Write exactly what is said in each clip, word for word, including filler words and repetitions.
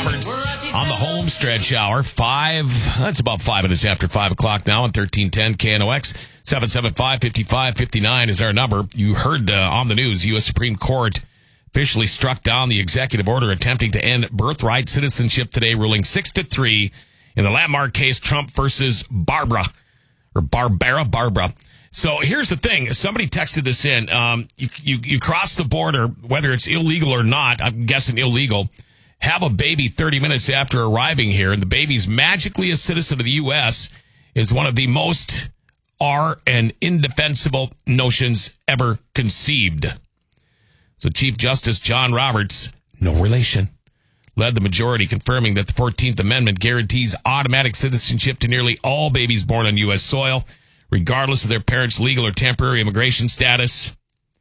Roberts on the home stretch hour. Five, that's about five minutes after five o'clock now on thirteen ten K N O X. seven seven five, five five five nine is our number. You heard uh, on the news, U S Supreme Court officially struck down the executive order attempting to end birthright citizenship today, ruling six to three in the landmark case Trump versus Barbara, or Barbara, Barbara. So here's the thing. Somebody texted this in. Um, you, you, you cross the border, whether it's illegal or not, I'm guessing illegal, have a baby thirty minutes after arriving here, and the baby's magically a citizen of the U S is one of the most are and indefensible notions ever conceived. So Chief Justice John Roberts, no relation, led the majority, confirming that the fourteenth Amendment guarantees automatic citizenship to nearly all babies born on U S soil, regardless of their parents' legal or temporary immigration status.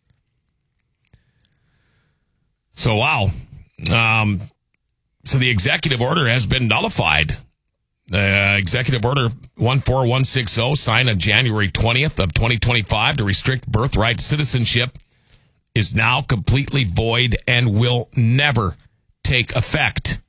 So, wow. Um, so the executive order has been nullified. Uh, executive Order one four one six zero, signed on January twentieth of twenty twenty-five to restrict birthright citizenship, is now completely void and will never take effect.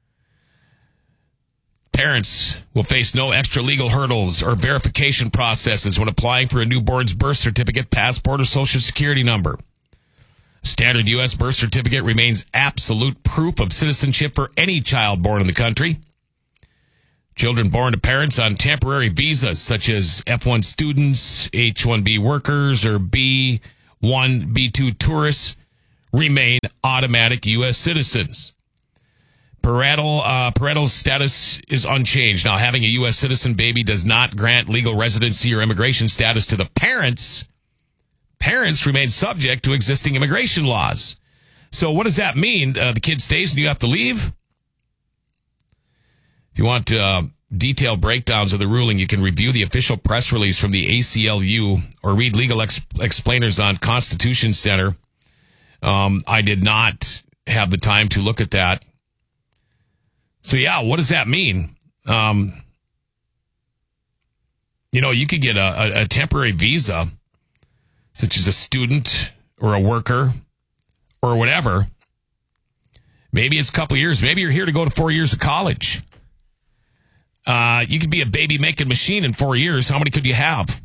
Parents will face no extra legal hurdles or verification processes when applying for a newborn's birth certificate, passport, or social security number. Standard U S birth certificate remains absolute proof of citizenship for any child born in the country. Children born to parents on temporary visas, such as F one students, H one B workers, or B one, B two tourists, remain automatic U S citizens. Parental uh, parental status is unchanged. Now, having a U S citizen baby does not grant legal residency or immigration status to the parents. Parents remain subject to existing immigration laws. So what does that mean? Uh, the kid stays and you have to leave? If you want uh, detailed breakdowns of the ruling, you can review the official press release from the A C L U or read legal ex- explainers on Constitution Center. Um, I did not have the time to look at that. So, yeah, what does that mean? Um, you know, you could get a, a, a temporary visa, such as a student or a worker or whatever. Maybe it's a couple of years. Maybe you're here to go to four years of college. Uh, you could be a baby-making machine in four years. How many could you have?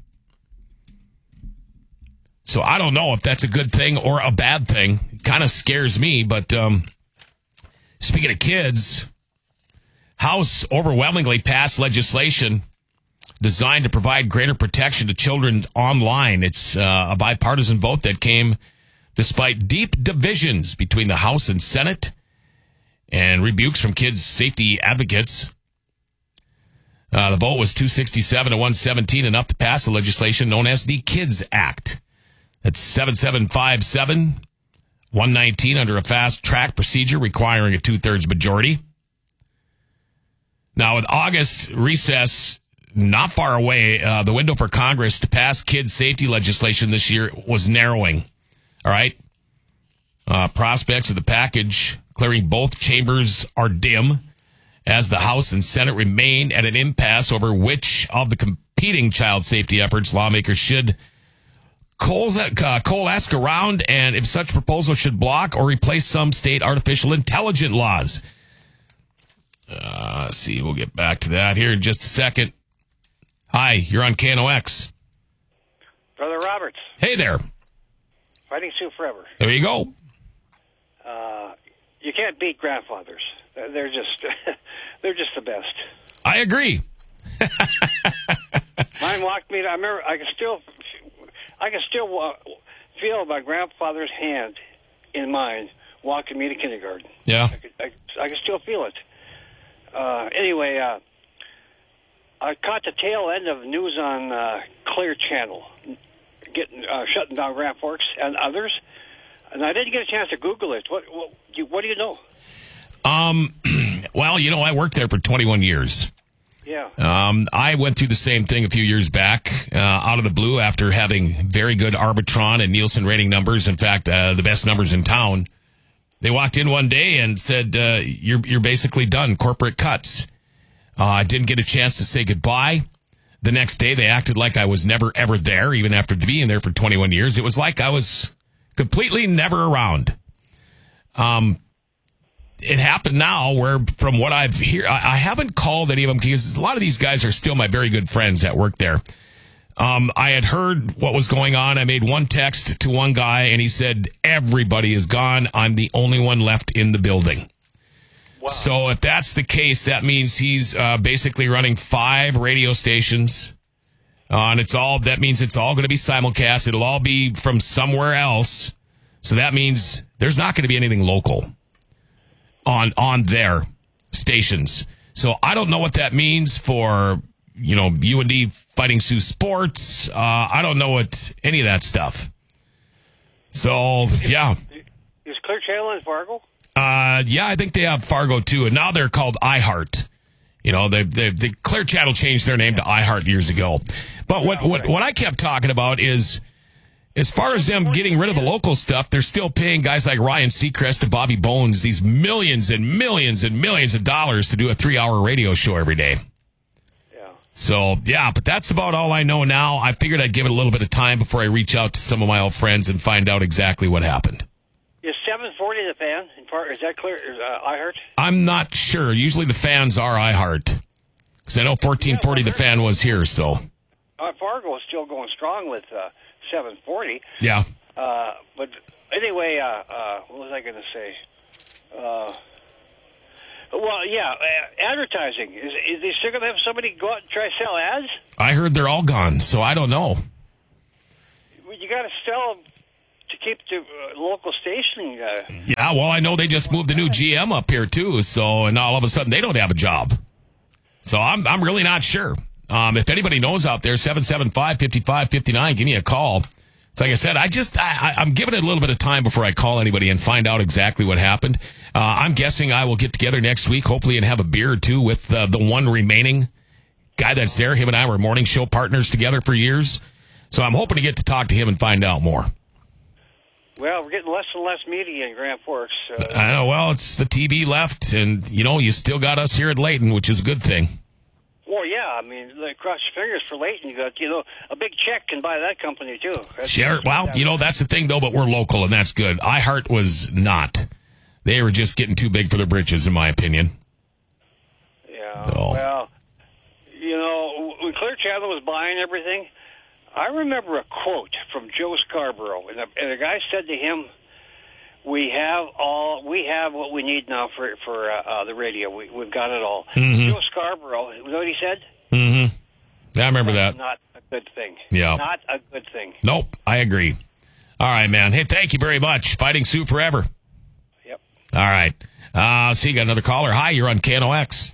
So I don't know if that's a good thing or a bad thing. It kind of scares me, but um, speaking of kids, House overwhelmingly passed legislation designed to provide greater protection to children online. It's uh, a bipartisan vote that came despite deep divisions between the House and Senate and rebukes from kids' safety advocates. Uh, the vote was two sixty-seven to one seventeen, enough to pass the legislation known as the KIDS Act. That's seven seven five seven, one nineteen under a fast-track procedure requiring a two-thirds majority. Now, with August recess not far away, uh, the window for Congress to pass kids' safety legislation this year was narrowing. All right? Uh, prospects of the package clearing both chambers are dim, as the House and Senate remain at an impasse over which of the competing child safety efforts lawmakers should uh, coalesce around, and if such proposals should block or replace some state artificial intelligence laws. Uh, let's see, we'll get back to that here in just a second. Hi, you're on K N O X. Brother Roberts. Hey there. Fighting Sioux forever. There you go. Uh, you can't beat grandfathers. They're just, they're just the best. I agree. Mine walked me to, I remember, I can still, I can still walk, feel my grandfather's hand in mine walking me to kindergarten. Yeah. I, could, I, I can still feel it. Uh, anyway, uh, I caught the tail end of news on uh, Clear Channel, getting uh, shutting down Grand Forks and others, and I didn't get a chance to Google it. What what, you, what do you know? Um, well, you know, I worked there for twenty-one years. Yeah. Um, I went through the same thing a few years back, uh, out of the blue after having very good Arbitron and Nielsen rating numbers. In fact, uh, the best numbers in town. They walked in one day and said, uh, you're, you're basically done. Corporate cuts. Uh, I didn't get a chance to say goodbye. The next day, they acted like I was never, ever there, even after being there for twenty-one years. It was like I was completely never around. Um, it happened now where, from what I've heard, I, I haven't called any of them because a lot of these guys are still my very good friends that work there. Um, I had heard what was going on. I made one text to one guy, and he said, everybody is gone. I'm the only one left in the building. Wow. So if that's the case, that means he's uh, basically running five radio stations. Uh, and it's all, that means it's all going to be simulcast. It'll all be from somewhere else. So that means there's not going to be anything local on on their stations. So I don't know what that means for, you know, U N D Fighting Sioux Sports. Uh, I don't know what any of that stuff. So, yeah. Is Clear Channel in Fargo? Uh, yeah, I think they have Fargo too. And now they're called iHeart. You know, they, they, the Clear Channel changed their name to iHeart years ago. But what, what, what I kept talking about is, as far as them getting rid of the local stuff, they're still paying guys like Ryan Seacrest and Bobby Bones these millions and millions and millions of dollars to do a three-hour radio show every day. Yeah. So, yeah, but that's about all I know now. I figured I'd give it a little bit of time before I reach out to some of my old friends and find out exactly what happened. Is seven forty the fan? In part, is that clear? Is uh, iHeart? I'm not sure. Usually the fans are iHeart. Because I know fourteen forty the fan was here, so. Uh, Fargo is still going strong with uh, seven forty. Yeah. Uh, but anyway, uh, uh, what was I going to say? Uh, well, yeah, uh, advertising. Is, is they still going to have somebody go out and try to sell ads? I heard they're all gone, so I don't know. Well, you got to sell them to keep the uh, local station. Uh, Yeah, well, I know they just moved the new G M up here, too, so, and all of a sudden they don't have a job. So I'm I'm really not sure. Um, if anybody knows out there, seven seven five, five five five nine, give me a call. So like I said, I just, I, I, I'm giving it a little bit of time before I call anybody and find out exactly what happened. Uh, I'm guessing I will get together next week, hopefully, and have a beer or two with uh, the one remaining guy that's there. Him and I were morning show partners together for years. So I'm hoping to get to talk to him and find out more. well, we're getting less and less media in Grand Forks. Uh, I know, well, it's the T V left, and, you know, you still got us here at Layton, which is a good thing. well, yeah, I mean, like, cross your fingers for Layton. You got, you know, a big check can buy that company, too. That's, Sure. Well, you know, that's the thing, though, but we're local, and that's good. iHeart was not. They were just getting too big for their britches, in my opinion. Yeah, No. well, you know, when Clear Channel was buying everything, I remember a quote from Joe Scarborough, and the, and the guy said to him, "We have all, we have what we need now for for uh, uh, the radio. We, we've got it all." Mhm. Joe Scarborough, you know what he said? Mm-hmm. Yeah, I remember that. Not a good thing. Yeah. Not a good thing. Nope, I agree. All right, man. Hey, thank you very much. Fighting Sioux forever. Yep. All right. Uh, see, you got another caller. Hi, you're on K N O X.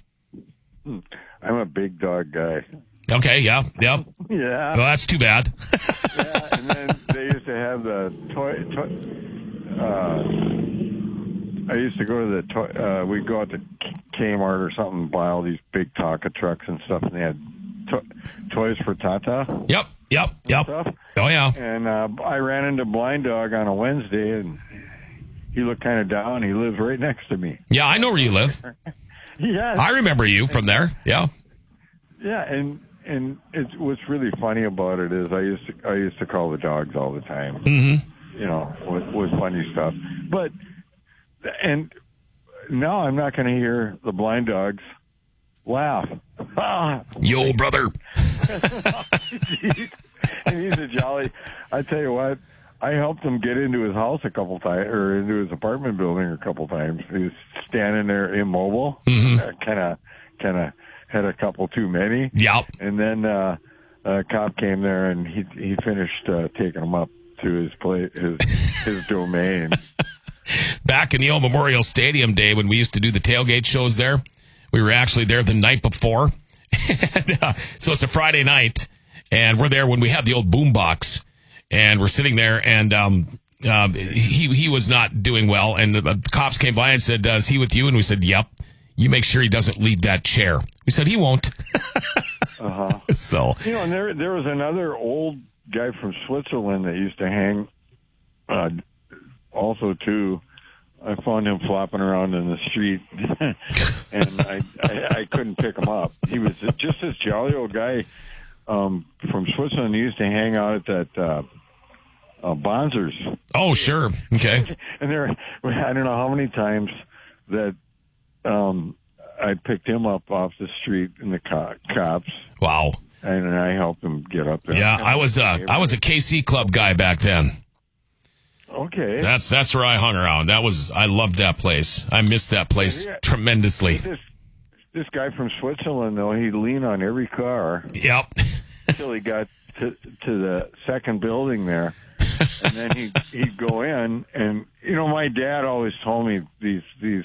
I'm a big dog guy. Okay, yeah, yep. Yeah. Well, that's too bad. Yeah, and then they used to have the toy. toy uh, I used to go to the toy. Uh, we'd go out to Kmart or something, buy all these big Tonka trucks and stuff, and they had to- toys for Tata. Yep, yep, yep. Stuff. Oh, yeah. And uh, I ran into Blind Dog on a Wednesday, and he looked kind of down. He lives right next to me. Yeah, I know where you live. Yeah. I remember you from there. Yeah. Yeah, and and it's what's really funny about it is I used to I used to call the dogs all the time. Mm-hmm. You know, with, with funny stuff. But and now I'm not going to hear the Blind Dogs laugh. Yo, brother. And he's a jolly. I tell you what, I helped him get into his house a couple times, or into his apartment building a couple times. He was standing there immobile, kind of, kind of had a couple too many. Yep. And then uh, a cop came there, and he he finished uh, taking him up to his place, his his domain. Back in the old Memorial Stadium day when we used to do the tailgate shows there, we were actually there the night before. and, uh, so it's a Friday night, and we're there when we had the old boom box, and we're sitting there, and um, um, he he was not doing well, and the, the cops came by and said, uh, "Is he with you?" And we said, "Yep." You make sure he doesn't leave that chair. We said he won't. Uh-huh. So you know, and there there was another old guy from Switzerland that used to hang. Uh, also, too, I found him flopping around in the street, and I, I I couldn't pick him up. He was just this jolly old guy um, from Switzerland. He used to hang out at that uh, uh, Bonzer's. oh sure, okay. And there, I don't know how many times that um, I picked him up off the street in the co- cops. Wow. And I helped him get up there. Yeah, I was uh, I was a K C Club guy back then. Okay. That's that's where I hung around. That was I loved that place. I missed that place yeah. tremendously. This, this guy from Switzerland, though, he'd lean on every car. Yep. Until he got to, to the second building there. And then he'd, he'd go in. And, you know, my dad always told me these, these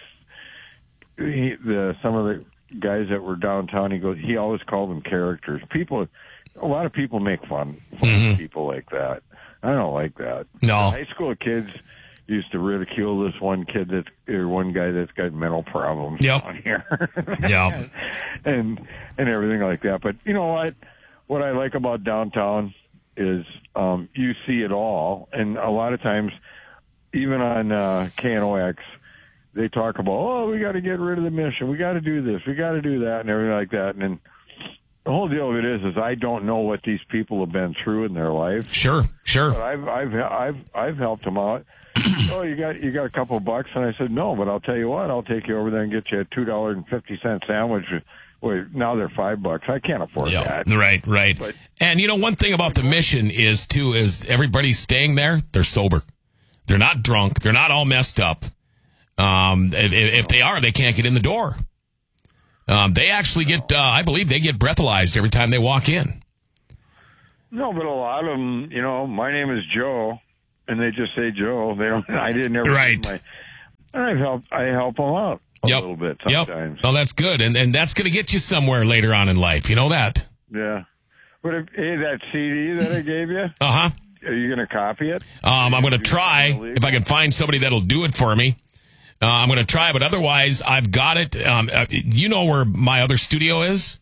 he, the some of the guys that were downtown, he goes, he always called them characters. People, a lot of people make fun, fun mm-hmm. of people like that. I don't like that. No. The high school kids used to ridicule this one kid that's or one guy that's got mental problems yep. down here. yeah. And and everything like that. But you know what? What I like about downtown is um, you see it all, and a lot of times, even on uh, K N O X, they talk about, oh, we got to get rid of the mission, we got to do this, we got to do that, and everything like that. And then the whole deal of it is, is I don't know what these people have been through in their life. Sure, sure. But I've I've I've I've helped them out. Oh, you got you got a couple of bucks, and I said no, but I'll tell you what, I'll take you over there and get you a two dollars and fifty cent sandwich. Wait, now they're five bucks. I can't afford yep. that. Right, right. But, and you know, one thing about the mission is too is everybody's staying there. They're sober. They're not drunk. They're not all messed up. Um, if, if they are, they can't get in the door. Um, they actually get, uh, I believe, they get breathalyzed every time they walk in. No, but a lot of them, you know, my name is Joe, and they just say Joe. They don't. I didn't ever. Right. My, and I help. I help them out a yep. little bit yep. sometimes. Oh, that's good, and and that's going to get you somewhere later on in life. You know that. Yeah. But if, hey, that C D that I gave you. Uh huh. Are you going to copy it? Um, I'm going to try if I can find somebody that'll do it for me. Uh, I'm going to try, but otherwise, I've got it. Um, uh, you know where my other studio is?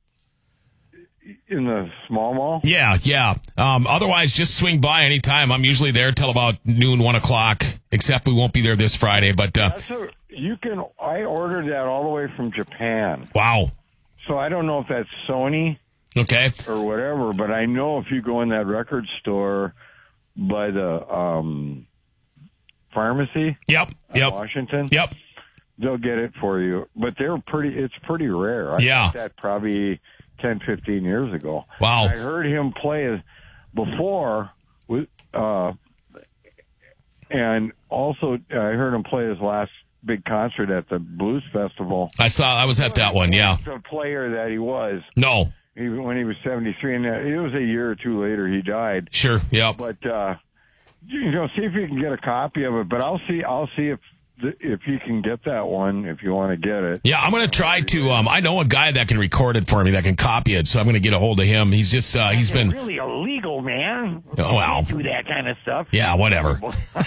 In the small mall? Yeah, yeah. Um, otherwise, just swing by anytime. I'm usually there till about noon, one o'clock, except we won't be there this Friday. But uh, That's a, you can. I ordered that all the way from Japan. Wow. So I don't know if that's Sony. Okay. Or whatever, but I know if you go in that record store by the um, pharmacy, yep, yep, Washington, yep, they'll get it for you. But they're pretty. It's pretty rare. I yeah, got that probably ten, fifteen years ago. Wow. I heard him play before with, uh, and also I heard him play his last big concert at the Blues Festival. I saw. I was at that one. Yeah. The player that he was. No. Even when he was seventy-three, and it was a year or two later he died. Sure, yeah. But uh, you know, see if you can get a copy of it. But I'll see. I'll see if if you can get that one if you want to get it. Yeah, I'm going to try to. Um, I know a guy that can record it for me, that can copy it. So I'm going to get a hold of him. He's just. Uh, he's been really illegal, man. Oh well, do that kind of stuff. Yeah, whatever.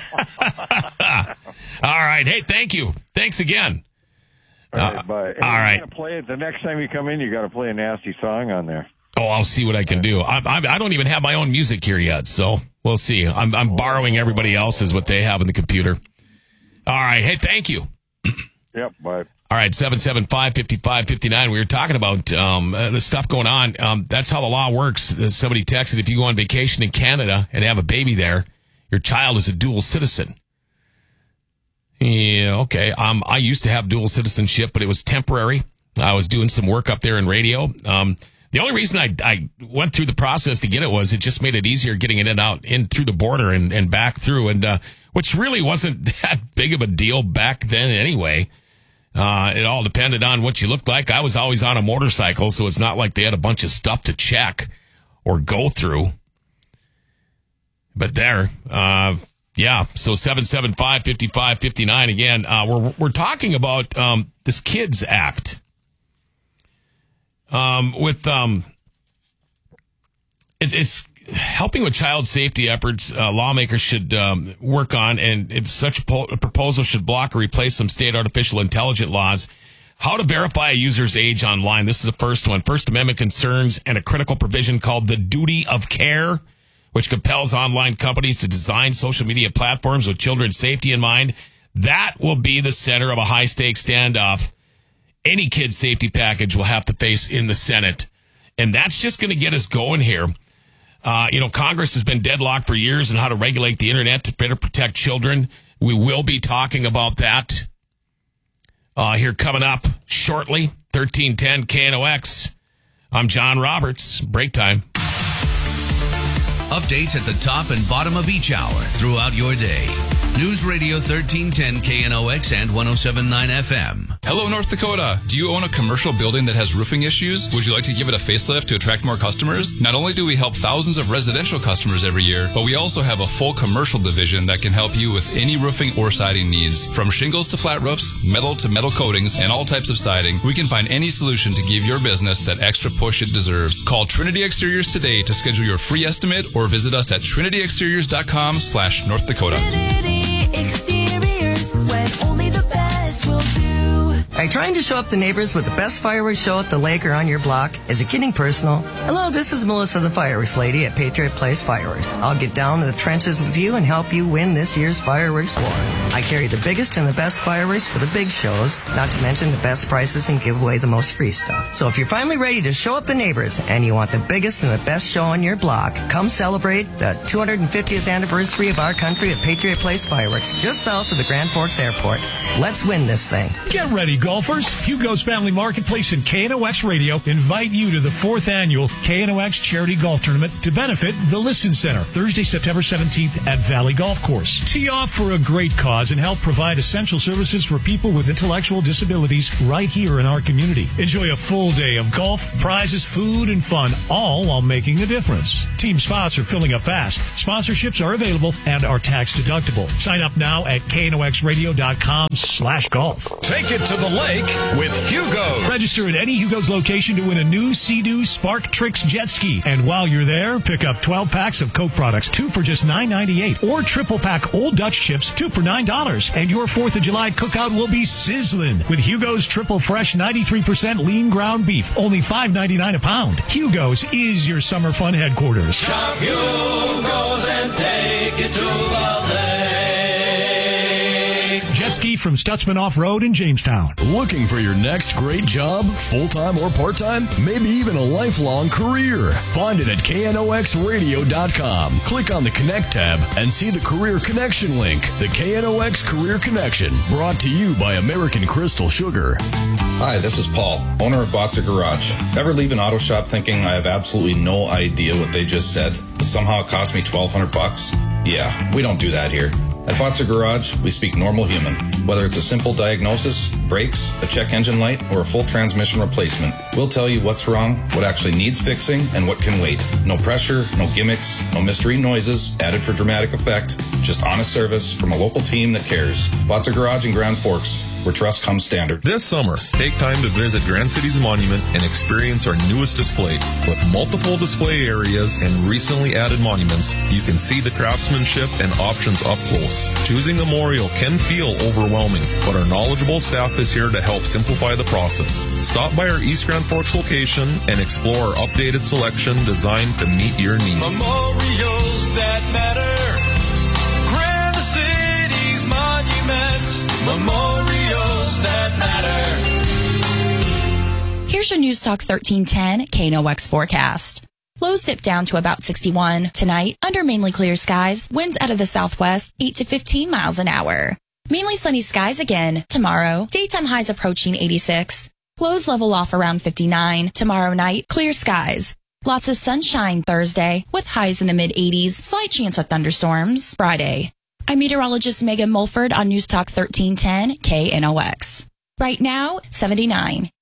All right. Hey, thank you. Thanks again. All right, uh, bye. Hey, all right. Gotta play it the next time you come in. You got to play a nasty song on there. Oh, I'll see what I can do. I, I, I don't even have my own music here yet, so we'll see. I'm, I'm borrowing everybody else's what they have in the computer. All right. Hey, thank you. Yep. Bye. All right. seven seven five, five five five nine. We were talking about um, uh, the stuff going on. Um, that's how the law works. Uh, somebody texted, if you go on vacation in Canada and have a baby there, your child is a dual citizen. Yeah, okay. Um, I used to have dual citizenship, but it was temporary. I was doing some work up there in radio. Um, the only reason I, I went through the process to get it was it just made it easier getting it in out in through the border and, and back through, and uh, which really wasn't that big of a deal back then anyway. Uh, it all depended on what you looked like. I was always on a motorcycle, so it's not like they had a bunch of stuff to check or go through. But there, uh, yeah, so seven seven five, five five five nine. Again, uh, we're we're talking about um, this KIDS Act. Um, with um, it, it's helping with child safety efforts. Uh, lawmakers should um, work on, and if such a, po- a proposal should block or replace some state artificial intelligence laws. How to verify a user's age online. This is the first one. First Amendment concerns and a critical provision called the duty of care, which compels online companies to design social media platforms with children's safety in mind. That will be the center of a high-stakes standoff any kid safety package will have to face in the Senate. And that's just going to get us going here. Uh, you know, Congress has been deadlocked for years on how to regulate the internet to better protect children. We will be talking about that. Uh, here coming up shortly, thirteen ten K N O X. I'm John Roberts. Break time. Updates at the top and bottom of each hour throughout your day. News Radio thirteen ten K N O X and one oh seven point nine F M. Hello, North Dakota. Do you own a commercial building that has roofing issues? Would you like to give it a facelift to attract more customers? Not only do we help thousands of residential customers every year, but we also have a full commercial division that can help you with any roofing or siding needs. From shingles to flat roofs, metal to metal coatings, and all types of siding, we can find any solution to give your business that extra push it deserves. Call Trinity Exteriors today to schedule your free estimate or visit us at trinity exteriors dot com slash North Dakota. Trinity Exteriors, when only the best will do. Are you trying to show up the neighbors with the best fireworks show at the lake or on your block? Is it getting personal? Hello, this is Melissa, the fireworks lady at Patriot Place Fireworks. I'll get down to the trenches with you and help you win this year's fireworks war. I carry the biggest and the best fireworks for the big shows, not to mention the best prices and give away the most free stuff. So if you're finally ready to show up the neighbors and you want the biggest and the best show on your block, come celebrate the two hundred fiftieth anniversary of our country at Patriot Place Fireworks, just south of the Grand Forks Airport. Let's win this thing. Get ready, golfers. Hugo's Family Marketplace and K N O X Radio invite you to the fourth annual K N O X Charity Golf Tournament to benefit the Listen Center, Thursday, September seventeenth at Valley Golf Course. Tee off for a great cause and help provide essential services for people with intellectual disabilities right here in our community. Enjoy a full day of golf, prizes, food, and fun, all while making a difference. Team spots are filling up fast. Sponsorships are available and are tax deductible. Sign up now at K N O X radio dot com slash golf. Take it to the lake with Hugo. Register at any Hugo's location to win a new Sea-Doo Spark Tricks jet ski. And while you're there, pick up twelve packs of Coke products, two for just nine ninety-eight, or triple pack Old Dutch chips, two for nine dollars. And your fourth of July cookout will be sizzling with Hugo's Triple Fresh ninety-three percent lean ground beef, only five ninety-nine a pound. Hugo's is your summer fun headquarters. Shop Hugo's and take it to the lake. Jet ski from Stutzman Off-Road in Jamestown. Looking for your next great job, full-time or part-time? Maybe even a lifelong career? Find it at K N O X radio dot com. Click on the Connect tab and see the Career Connection link. The K N O X Career Connection, brought to you by American Crystal Sugar. Hi, this is Paul, owner of Botzer Garage. Ever leave an auto shop thinking I have absolutely no idea what they just said, but somehow it cost me twelve hundred bucks? Yeah, we don't do that here. At Botzer Garage, we speak normal human. Whether it's a simple diagnosis, brakes, a check engine light, or a full transmission replacement, we'll tell you what's wrong, what actually needs fixing, and what can wait. No pressure, no gimmicks, no mystery noises added for dramatic effect. Just honest service from a local team that cares. Botzer Garage in Grand Forks, where trust comes standard. This summer, take time to visit Grand Cities Monument and experience our newest displays. With multiple display areas and recently added monuments, you can see the craftsmanship and options up close. Choosing a memorial can feel overwhelming, but our knowledgeable staff is here to help simplify the process. Stop by our East Grand Forks location and explore our updated selection designed to meet your needs. Memorials that matter. Grand Cities Monument. Memorials that matter. Here's your News Talk thirteen ten K N O X forecast. Lows dip down to about sixty-one. Tonight, under mainly clear skies, winds out of the southwest, eight to fifteen miles an hour. Mainly sunny skies again. Tomorrow, daytime highs approaching eighty-six. Lows level off around fifty-nine. Tomorrow night, clear skies. Lots of sunshine Thursday, with highs in the mid-eighties. Slight chance of thunderstorms Friday. I'm meteorologist Megan Mulford on News Talk thirteen ten K N O X. Right now, seventy-nine.